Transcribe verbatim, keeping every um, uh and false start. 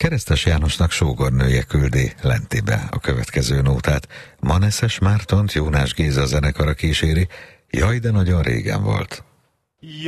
Keresztes Jánosnak sógornője küldi Lentibe a következő nótát. Maneszes Mártont Jónás Géza zenekara kíséri, Jaj, de nagyon régen volt.